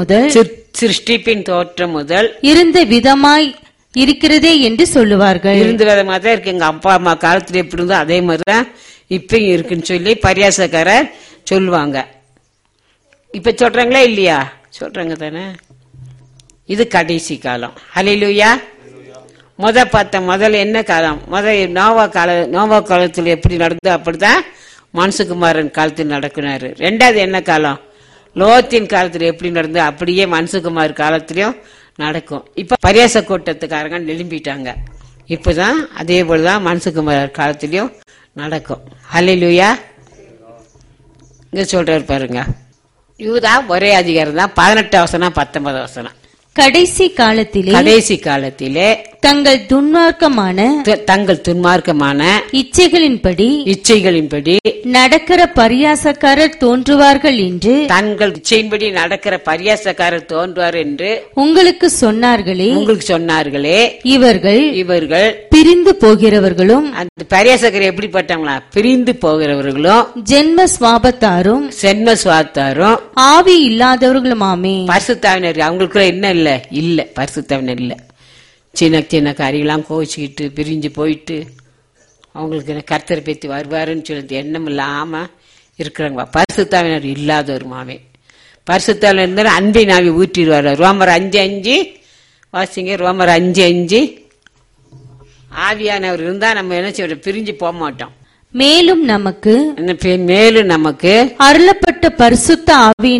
தோற்றம் முதல் இருந்த விதமாய் இருக்கிறதே என்று சொல்லுவார்கள். இருந்த விதமா தான் இருக்கு. எங்க அப்பா அம்மா காலத்துல எப்படி இருந்தோ அதே மாதிரிதான் இப்பயும் இருக்குன்னு சொல்லி பரியாசக்காரர் சொல்லுவாங்க. இப்ப சொல்றாங்களா இல்லையா? சொல்றாங்க தானே. இது கடைசி காலம். ஹல்லேலூயா. முதல்ல என்ன காலம்? நோவா காலத்துல எப்படி நடந்தோ அப்படிதான் மனுஷகுமாரன் காலத்தில் நடக்கினாரு. ரெண்டாவது என்ன காலம்? லோத்தின் காலத்துல எப்படி நடந்தோ அப்படியே மனுஷகுமார் காலத்திலயும் நடக்கும். இப்ப பரியாச கூட்டத்துக்காரங்க எழும்பிட்டாங்க. இப்பதான் அதே போலதான் மனுஷகுமார் காலத்திலயும் நடக்கும். ஹல்லேலூயா. இங்க சொல்றாரு பாருங்க, இதுதான் ஒரே அதிகாரம் தான். 18 வசனம் 19 வசனம். கடைசி காலத்திலே தங்கள் துன்மார்க்கமான இச்சைகளின்படி நடக்கிற பரியாசக்காரர் தோன்றுவார்கள் என்று, தங்கள் இச்சையின்படி நடக்கிற பரியாசக்காரர் தோன்றுவார் என்று உங்களுக்கு சொன்னார்களே. இவர்கள் பிரிந்து போகிறவர்களும், அந்த பரியாசக்காரர் எப்படிப்பட்டவங்களா? பிரிந்து போகிறவர்களும், ஜென்ம சுவாபத்தாரும் ஆவி இல்லாதவர்களுமாமே. பரிசுத்தாவினர் அவங்களுக்குள்ள என்ன இல்ல பரிசுத்தவனர் இல்ல. சின்ன சின்ன காரியெல்லாம் கோச்சிக்கிட்டு பிரிஞ்சு போயிட்டு அவங்களுக்கு கர்த்தரை பத்தி வருவாருன்னு சொல்லி எண்ணம் இல்லாம இருக்கிறாங்க. பரிசுத்தவனர் இல்லாத ஒரு மாமே. பரிசுத்தவனர் இருந்தாலும் அன்பை நாவி ஊற்றிடுவார். ரோமர் 5:5 வாசிங்க. ரோமர் 5:5. ஆவியானவர் இருந்தா நம்ம என்ன செய்ய, பிரிஞ்சு போக மாட்டோம். மேலும் நமக்கு அருளப்பட்ட பரிசுத்த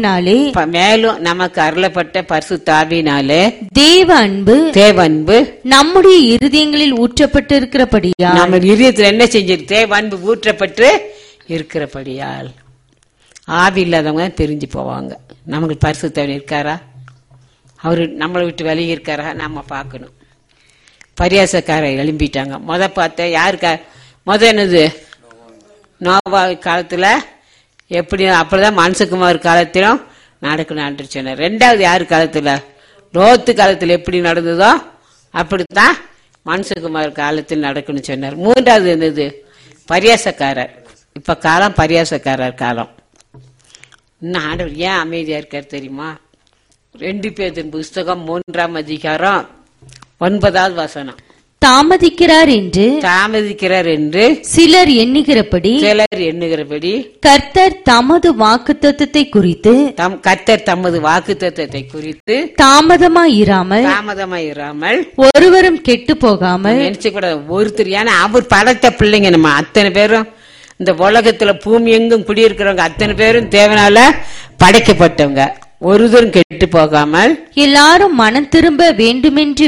ஆவியினாலே தேவ அன்பு நம்முடைய இருதயங்களில் ஊற்றப்பட்டு இருக்கிறபடியால், நம்ம இருதயத்தில் என்ன செஞ்சு தேவ அன்பு ஊற்றப்பட்டு இருக்கிறபடியால் ஆவி இல்லாதவங்க பிரிஞ்சு போவாங்க. நமக்கு பரிசுத்தவன் இருக்காரா? அவரு நம்மளை விட்டு விலகி இருக்காரா? நம்ம பார்க்கணும். பரியாசக்காரர் எழும்பிட்டாங்க. பார்த்த யாருக்கா? என்னது? நோவா காலத்துல எப்படி அப்படிதான் மனுஷகுமார் காலத்திலும் நடக்கணும் சொன்னார். ரெண்டாவது யாரு காலத்துல? லோத்து காலத்துல எப்படி நடந்ததோ அப்படித்தான் மனுஷகுமார் காலத்தில் நடக்கணும்னு சொன்னார். மூன்றாவது என்னது? பரியாசக்காரர். இப்ப காலம் பரியாசக்காரர் காலம். இன்னும் ஆண்டவர் ஏன் அமைதியா இருக்கார் தெரியுமா? 2 பேதின் புஸ்தகம் 3ஆம் அதிகாரம் 9வது வசனம். தாமதிக்கிறார் என்று சிலர் எண்ணுகிறபடி கர்த்தர் தமது வாக்குத்தத்தத்தை குறித்து தாமதமாயிராமல் ஒருவரும் கெட்டு போகாமல் நினைச்சுக்கூடாது. ஒருத்தர் ஏன்னா அவர் படைத்த பிள்ளைங்க. நம்ம அத்தனை பேரும் இந்த உலகத்துல பூமி எங்கும் குடியிருக்கிறவங்க அத்தனை பேரும் தேவனால படைக்கப்பட்டவங்க. ஒருவரும் கெட்டு போகாமல் எல்லாரும் மனம் திரும்ப வேண்டுமென்று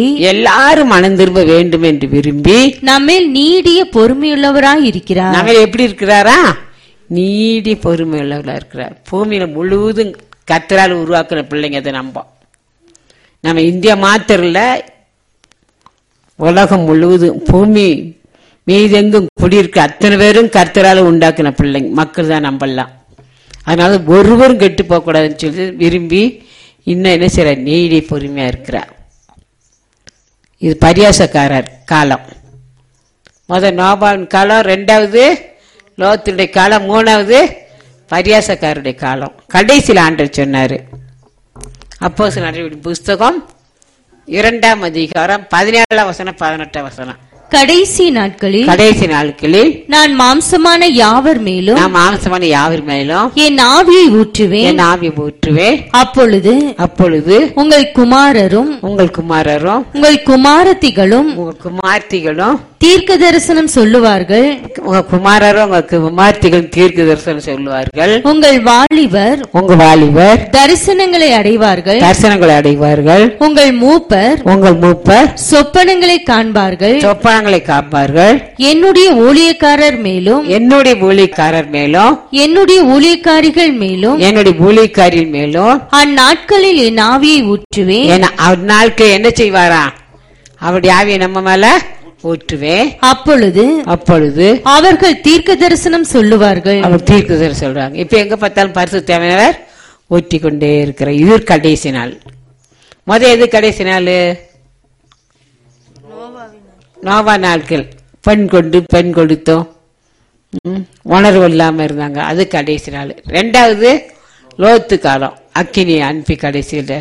விரும்பி நம்மில் நீடிய பொறுமையுள்ளவராய் இருக்கிறார். நம்ம எப்படி இருக்கிறாரா? நீடிய பொறுமையுள்ளவரா இருக்கிறார். பூமியில முழுவதும் கர்த்தரால் உருவாக்குற பிள்ளைங்க அதை நம்ம இந்தியா மாத்திரம் இல்ல, உலகம் முழுவதும் பூமி மீதெங்கும் குடியிருக்க அத்தனை பேரும் கர்த்தரால் உண்டாக்குன பிள்ளைங்க மக்கள் தான் நம்பலாம். அதனால ஒருவரும் கெட்டு போக கூடாதுன்னு சொல்லி விரும்பி இன்னும் என்ன செய்யற நீடி பொறுமையா இருக்கிறார். இது பரியாசக்காரர் காலம். நோபாவின் காலம், ரெண்டாவது லோத்துடைய காலம், மூணாவது பரியாசக்காரருடைய காலம். கடைசியில் ஆண்டவர் சொன்னாரு. அப்போஸ்தலர் நடவடிக்கைகளின் புஸ்தகம் 2ஆம் அதிகாரம் 17ஆம் வசனம் 18ஆம் வசனம். கடைசி நாட்களில் நான் மாம்சமான யாவர் மேலும் என் ஆவியை ஊற்றுவேன். அப்பொழுது உங்கள் குமாரரும் உங்கள் குமாரத்திகளும் தீர்க்க தரிசனம் சொல்லுவார்கள். உங்கள் வாலிபர் தரிசனங்களை அடைவார்கள். உங்கள் மூப்பர் சொப்பனங்களை காண்பார்கள். என்னுடைய ஊழியக்காரர் மேலும் என்னுடைய ஊழியக்காரிகள் மேலும் அந்நாட்களில் என் ஆவியை ஊற்றுவேன். அந்நாட்கள் என்ன செய்வாரா? அவருடைய ஆவியை நம்ம மேல ஊற்றுவேன். அப்பொழுது அவர்கள் தீர்க்க தரிசனம் சொல்லுவார்கள். அவர் தீர்க்க தரிசனம் சொல்றாங்க. இப்ப எங்க பார்த்தாலும் பரிசுத்தமானவர் ஊற்றி கொண்டே இருக்கிறார். இது கடைசி நாள். எது கடைசி நாள்? நோவா நாட்கள். பெண் கொடுத்தோம், உணர்வு இல்லாம இருந்தாங்க, அது கடைசி நாள். ரெண்டாவது லோத்து காலம். அக்கினி அனுப்பி கடைசியில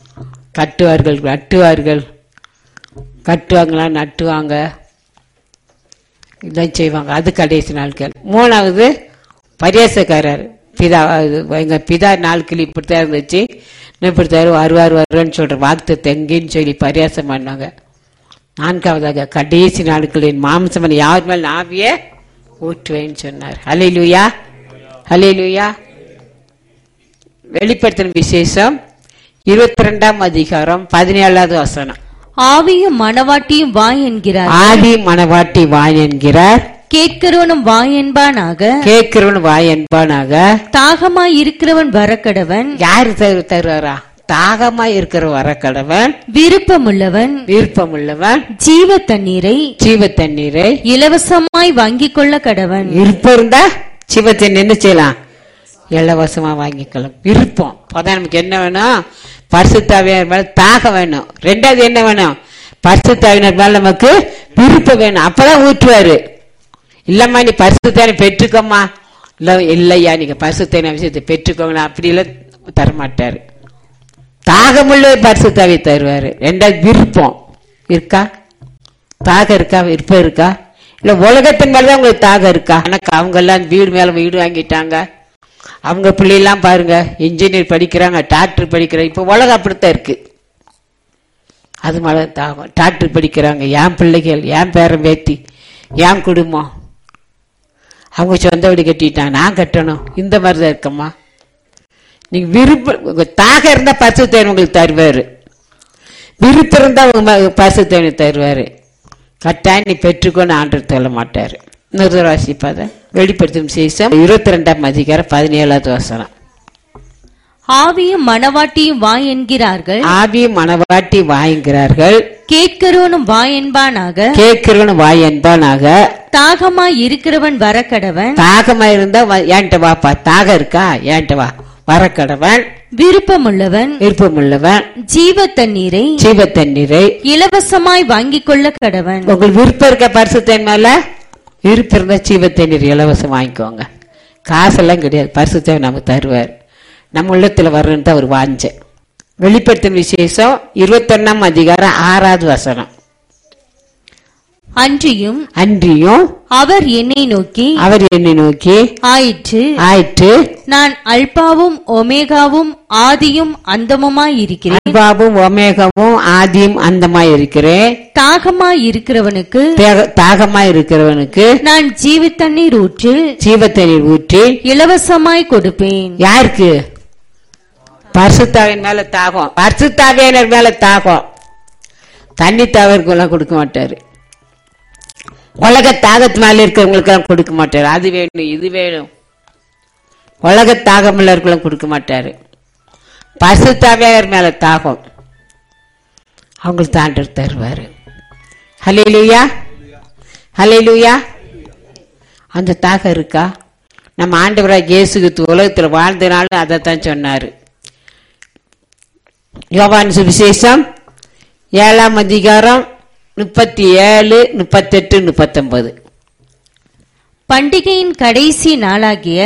கட்டுவாங்களா, நட்டுவாங்க, இதான் செய்வாங்க, அது கடைசி நாட்கள். மூணாவது பரியாசக்காரர். எங்க பிதா நாட்கள் இப்படித்தான் இருந்துச்சு, இப்படித்தாரு வருவான்னு சொல்ற வாக்குத்தத்தம் எங்கேன்னு சொல்லி பரியாசம் பண்ணாங்க. நான்காவதாக கடைசி நாட்களின் மாம்சமன் யார் மேல் ஆவிய ஊற்றுவேன்னு சொன்னார். ஹல்லேலூயா. வெளிப்படுத்தின விசேஷம் 22ஆம் அதிகாரம் 17ஆவது வசனம். ஆவியும் மணவாட்டியும் வா என்கிறார். மணவாட்டி வா என்கிறார். கேட்கிறவனும் வா என்பானாக. தாகமாய் இருக்கிறவன் வரக்கடவன். யாரு தருவாரா? தாகமாய் இருக்கிற வரக்கடவன். விருப்பமுள்ளவன் ஜீவ தண்ணீரை இலவசமாய் வாங்கிக் கொள்ள கடவன். விருப்பம் இருந்தா ஜீவ தண்ணீர் என்ன செய்யலாம்? இலவசமா வாங்கிக்கலாம். விருப்பம் நமக்கு என்ன வேணும்? பரிசுத்தாவியார் மேல தாகம் வேணும். ரெண்டாவது என்ன வேணும்? பரிசுத்தாவியார் மேல நமக்கு விருப்பம் வேணும். அப்பதான் ஊற்றுவாரு. இல்லம்மா நீ பரிசுத்தாவை பெற்றுக்கோமா, இல்லையா நீங்க பரிசுத்தாவின் விஷயத்தை பெற்றுக்கோங்க, அப்படி எல்லாம் தரமாட்டாரு. தாகமுள்ள பரிசுத்தாவை தருவாரு. ரெண்டாவது விருப்பம் இருக்கா? தாகம் இருக்கா? விருப்பம் இருக்கா? இல்ல உலகத்தின் மேலதான் உங்களுக்கு தாகம் இருக்கா? ஆனா அவங்க எல்லாம் வீடு மேல வீடு வாங்கிட்டாங்க. அவங்க பிள்ளைலாம் பாருங்க, இன்ஜினியர் படிக்கிறாங்க, டாக்டர் படிக்கிறாங்க. இப்ப உலகம் அப்படித்தான் இருக்கு. அது மேல தாகம். டாக்டர் படிக்கிறாங்க, என் பிள்ளைகள், என் பேரன் பேத்தி, என் குடும்பம், அவங்க சொந்த வீடு கட்டிட்டாங்க, நான் கட்டணும். இந்த மாதிரிதான் இருக்கம்மா. நீங்க விருப்பம் தாகம் இருந்தா பரிசுத்தேவன் உங்களுக்கு தருவாரு. விருப்பம் இருந்தா உங்க பரிசுத்தேவன் தருவாரு. கட்டாயம் நீ பெற்றுக்கொண்டு ஆண்டவர் சொல்ல மாட்டாரு. வாசிப்பாத வெளிப்படுத்தும் விசேஷம் 22ஆம் அதிகாரம் 17ஆவது வசனம். ஆவியும் மணவாட்டியும் வா என்கிறார்கள். கேட்கிறவனும் வா என்பானாக. தாகமாய் இருக்கிறவன் வரக்கடவன். தாகமாய் இருந்தா ஏன்ட்ட வாப்பா. தாகம் இருக்கா? ஏன்ட்ட வா, வரக்கடவன். விருப்பமுள்ளவன் ஜீவ தண்ணீரை இலவசமாய் வாங்கிக் கொள்ள கடவன். உங்களுக்கு விருப்பம் இருக்க பரிசுத்தன் மேல விருப்பம் இருந்தா ஜீவ தண்ணீர் இலவசம் வாங்கிக்கோங்க. காசெல்லாம் கிடையாது, பரிசுத்தன் நமக்கு தருவார். நம்ம உள்ளத்துல வரணுன்னு தான் அவர் வாஞ்ச. வெளிப்படுத்தும் விசேஷம் 21ஆம் அதிகாரம் 6ஆவது வசனம். அன்றியும் அவர் என்னை நோக்கி ஆயிற்று, நான் அல்பாவும் ஒமேகாவும் ஆதியும் அந்தமுமாய் இருக்கிறேன். தாகமாய் இருக்கிறவனுக்கு நான் ஜீவ தண்ணீர் ஊற்றி இலவசமாய் கொடுப்பேன். யாருக்கு? பரிசுத்தாவின் மேல தாகம். பரிசுத்தாவியார் மேல தாகம். தண்ணி தாவர்களுக்கு கொடுக்க மாட்டாரு. உலக தாகத்து மேல இருக்கிறவங்களுக்கு எல்லாம் கொடுக்க மாட்டாரு. அது வேணும், இது வேணும். உலக தாகம் இருக்கிறவங்களுக்கு கொடுக்க மாட்டாரு. பரிசுத்தாவியார் மேல தாகம் அவங்களுக்கு ஆண்டவர் தருவாரு. ஹல்லேலூயா, ஹல்லேலூயா. அந்த தாகம் இருக்கா? நம்ம ஆண்டவராக இயேசு கிறிஸ்து உலகத்தில் வாழ்ந்தனாலும் அதைத்தான் சொன்னாரு. யோவான் சுவிசேஷம் 7ஆம் அதிகாரம் 37, 38, 39. பண்டிகையின் கடைசி நாளாகிய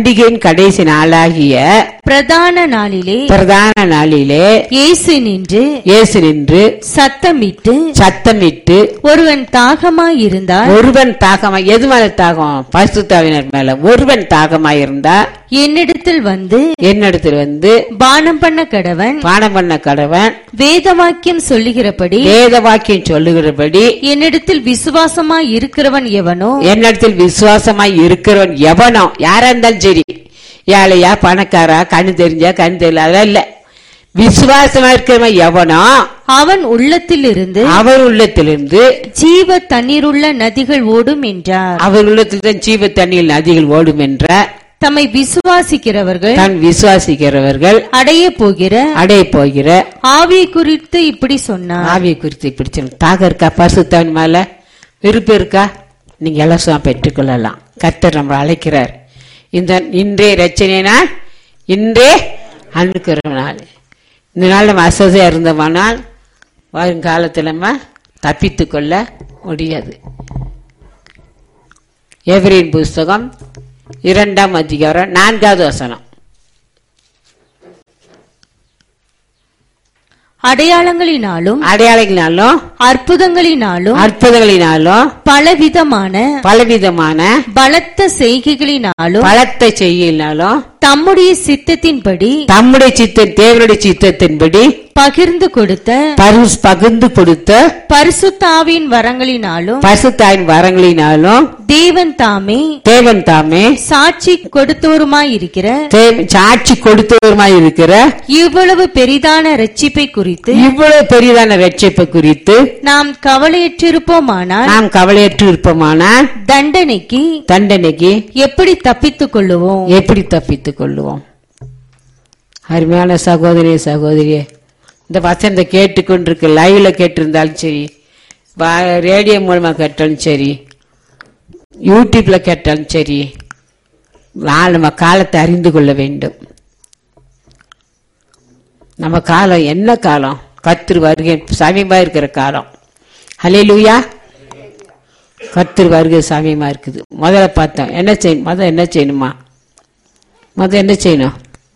பிரதான நாளிலே இயேசு நின்று சத்தமிட்டு ஒருவன் தாகமாயிருந்தால் எது மேல தாகம்? பரிசுத்தாவினர் மேல. ஒருவன் தாகமாயிருந்தா என்னிடத்தில் வந்து பானம் பண்ண கடவன் வேதவாக்கியம் சொல்லுகிறபடி என்னிடத்தில் விசுவாசமாய் இருக்கிறவன் எவனோ யாரா இருந்தாலும் சரி, ஏழையா பணக்காரா, கண்ணு தெரிஞ்சா கண்ணு தெரியல, அதெல்லாம் இல்ல. விசுவாசமா இருக்கிறவன் எவனோ அவன் உள்ளத்திலிருந்து ஜீவ தண்ணீருள்ள நதிகள் ஓடும் என்றார். அவர் உள்ளத்தில் ஜீவ தண்ணீர் நதிகள் ஓடும் என்றார். தம்மை விசுவாசிக்கிறவர்கள் அடைய போகிற ஆவியை குறித்து இப்படி சொன்னார். தாக இருக்கா? பரிசுத்தவன் மேல விருப்பம் இருக்கா? நீங்க எல்லாம் பெற்றுக்கொள்ளலாம். கர்த்தர் நம்ம அழைக்கிறார். இன்றே ரட்சணையினால் இன்றே அனுக்கிற நாள். இந்த நாள் நம்ம அசதியா இருந்தோமானால் வருங்காலத்தில் நம்ம தப்பித்து கொள்ள முடியாது. எபிரேயர் புஸ்தகம் 2ஆம் அதிகாரம் 4வது வசனம். அடையாளங்களினாலும் அற்புதங்களினாலும் பலவிதமான பலத்த செய்கைகளினாலும் தம்முடைய சித்தத்தின்படி தேவனுடைய சித்தத்தின்படி பகிர்ந்து கொடுத்த பரிசுத்தாவின் வரங்களினாலும் தேவன் தாமே சாட்சி கொடுத்தவருமாயிருக்கிற இவ்வளவு பெரிதான ரட்சிப்பை குறித்து நாம் கவலையற்றிருப்போமானால் தண்டனைக்கு எப்படி தப்பித்துக் கொள்ளுவோம்? அருமையான சகோதரியே, இந்த வசனத்தை கேட்டுக்கொண்டிருக்க லைவ்ல கேட்டிருந்தாலும் சரி, ரேடியோ மூலமா கேட்டாலும் சரி, யூடியூப்ல கேட்டாலும் சரி, நம்ம காலத்தை அறிந்து கொள்ள வேண்டும். நம்ம காலம் என்ன காலம்? கர்த்தர் வருகை சமீபமா இருக்கிற காலம். ஹல்லேலூயா. கர்த்தர் வருகை சமீபமா இருக்குது. முதல்ல பார்த்தோம் என்ன செய்யணுமா? என்ன செய்யணும்?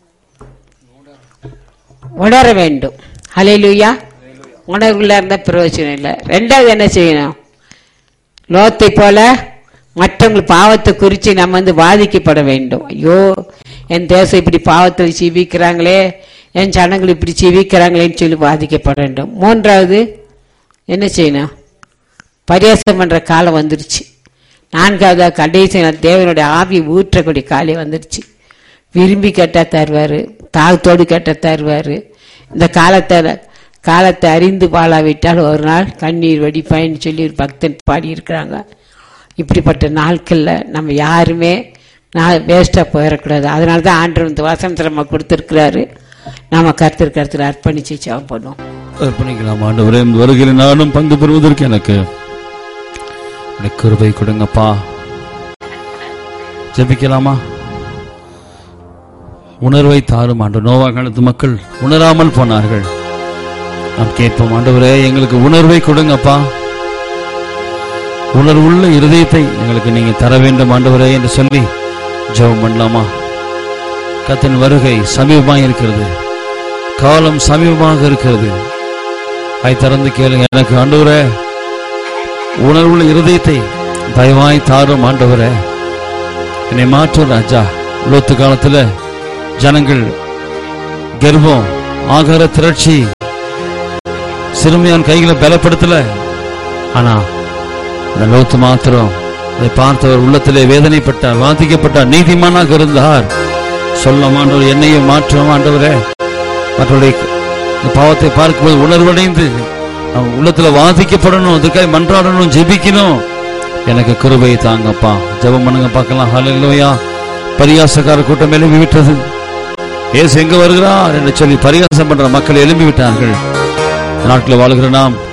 உணர வேண்டும். ஹல்லேலூயா. உணர்வுல இருந்த பிரயோஜனம் இல்லை. ரெண்டாவது என்ன செய்யணும்? லோத்தை போல மற்றவங்க பாவத்தை குறித்து நம்ம பாதிக்கப்பட வேண்டும். ஐயோ, என் தேசம் இப்படி பாவத்தை ஜீவிக்கிறாங்களே, என் ஜனங்கள் இப்படி ஜீவிக்கிறாங்களேன்னு சொல்லி பாதிக்கப்பட வேண்டும். மூன்றாவது என்ன செய்யணும்? பரியாசம் பண்ற காலம் வந்துருச்சு. நான்காவது கடைசி தேவனுடைய ஆவி ஊற்றக்கூடிய காலம் வந்துருச்சு. விரும்பி கேட்டா தருவாரு, தாகத்தோடு கேட்டா தருவாரு. இந்த காலத்தை அறிந்து வாழாவிட்டால் ஒரு நாள் கண்ணீர் வடிப்பாயின்னு சொல்லி ஒரு பக்தன் பாடி இருக்கிறாங்க. இப்படிப்பட்ட நாட்கள்ல நம்ம யாருமே வேஸ்டா போயிடக்கூடாது. அதனாலதான் ஆண்டவர் இந்த வசனத்தை நம்ம கொடுத்திருக்கிறாரு. நாம கர்த்தர் அர்ப்பணிச்சு ஜெபம் பண்ணுவோம். அர்ப்பணிக்கலாம். ஆண்டவரே, வருகையில் நானும் பங்கு பெறுவதற்கு எனக்கு கிருபை கொடுங்கப்பா. ஜெபிக்கலாமா? உணர்வை தாரும் ஆண்டு. நோவா காலத்து மக்கள் உணராமல் போனார்கள். நாம் கேட்போம், ஆண்டவரே எங்களுக்கு உணர்வை கொடுங்கப்பா. உணர்வுள்ள இருதயத்தை எங்களுக்கு நீங்க தர வேண்டும் ஆண்டவரே என்று சொல்லி ஜெபம் பண்ணலாமா? கர்த்தரின் வருகை சமீபமாக இருக்கிறது. காலம் சமீபமாக இருக்கிறது. அதை திறந்து கேளுங்க. எனக்கு ஆண்டவரே உணர்வுள்ள இருதயத்தை தயவாய் தாரும் ஆண்டவரே. என்னை மாற்றும் ராஜா. லோத்து காலத்துல ஜனங்கள் கர்ப்பம், ஆகார திரட்சி, சிறுமியான கைகளை பலப்படுத்தல. ஆனா அந்த லோத்து மாத்திரம் அதை பார்த்தவர் உள்ளத்திலே வேதனைப்பட்டார், வாதிக்கப்பட்டார், நீதிமானாக இருந்தார். சொல்ல ஆண்டவர் என்னையே மாற்றும் ஆண்டவரே. மற்றவருடைய பாவத்தை பார்க்கும்போது உணர்வடைந்து உள்ளத்துல வாதிக்கப்படணும், அதுக்காக மன்றாடணும், ஜெபிக்கணும். எனக்கு கிருபையை தாங்கப்பா. ஜெபம் பண்ணுங்க பார்க்கலாம். ஹல்லேலூயா. பரியாசக்கார கூட்டம் எழுப்பி விட்டது. இயேசு எங்க வருகிறார் என்று சொல்லி பரிகாசம் பண்ற மக்கள் எழும்பி விட்டார்கள். நாட்டில் வாழ்கிற நாம்